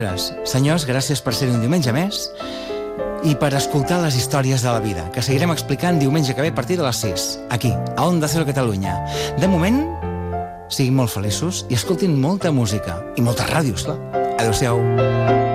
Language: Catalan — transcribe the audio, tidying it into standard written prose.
Senyors, gràcies per ser-hi un diumenge més i per escoltar les històries de la vida, que seguirem explicant diumenge que ve a partir de les 6, aquí, a Onda Cero Catalunya. De moment, siguin molt feliços i escoltin molta música i molta ràdio, esclar. Adéu-siau.